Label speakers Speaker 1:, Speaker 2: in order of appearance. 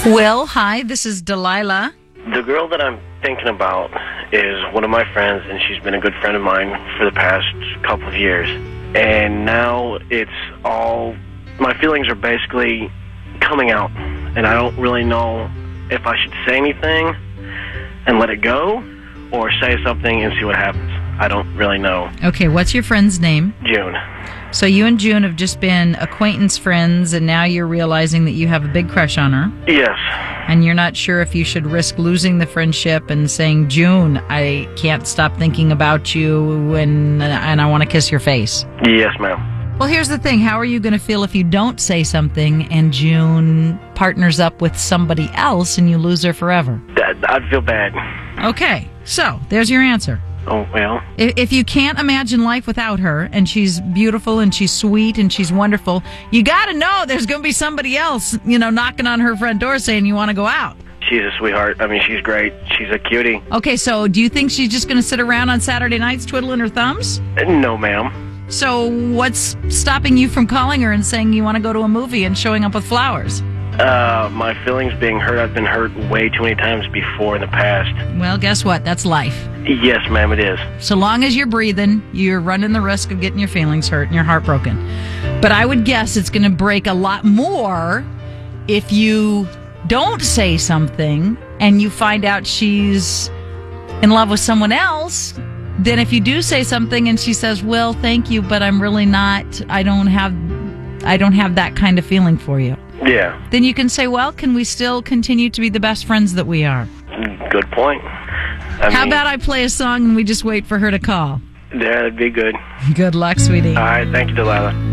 Speaker 1: Will, hi, this is Delilah.
Speaker 2: The girl that I'm thinking about is one of my friends, and she's been a good friend of mine for the past couple of years. And now it's all, my feelings are basically coming out, and I don't really know if I should say anything and let it go, or say something and see what happens. I don't really know.
Speaker 1: Okay, what's your friend's name?
Speaker 2: June.
Speaker 1: So you and June have just been acquaintance friends, and now you're realizing that you have a big crush on her.
Speaker 2: Yes.
Speaker 1: And you're not sure if you should risk losing the friendship and saying, June, I can't stop thinking about you, and I want to kiss your face.
Speaker 2: Yes, ma'am.
Speaker 1: Well, here's the thing. How are you going to feel if you don't say something and June partners up with somebody else and you lose her forever?
Speaker 2: I'd feel bad.
Speaker 1: Okay, so there's your answer.
Speaker 2: Oh, well.
Speaker 1: If you can't imagine life without her, and she's beautiful and she's sweet and she's wonderful, you got to know there's going to be somebody else, knocking on her front door saying you want to go out.
Speaker 2: She's a sweetheart. I mean, she's great. She's a cutie.
Speaker 1: Okay, so do you think she's just going to sit around on Saturday nights twiddling her thumbs?
Speaker 2: No, ma'am.
Speaker 1: So what's stopping you from calling her and saying you want to go to a movie and showing up with flowers?
Speaker 2: My feelings being hurt. I've been hurt way too many times before in the past.
Speaker 1: Well, guess what? That's life.
Speaker 2: Yes, ma'am, it is.
Speaker 1: So long as you're breathing, you're running the risk of getting your feelings hurt and your heart broken. But I would guess it's going to break a lot more if you don't say something and you find out she's in love with someone else than if you do say something and she says, well, thank you, but I'm really not, I don't have that kind of feeling for you.
Speaker 2: Yeah.
Speaker 1: Then you can say, well, can we still continue to be the best friends that we are?
Speaker 2: Good point.
Speaker 1: How about I play a song and we just wait for her to call?
Speaker 2: Yeah, that'd be good.
Speaker 1: Good luck, sweetie.
Speaker 2: All right, thank you, Delilah.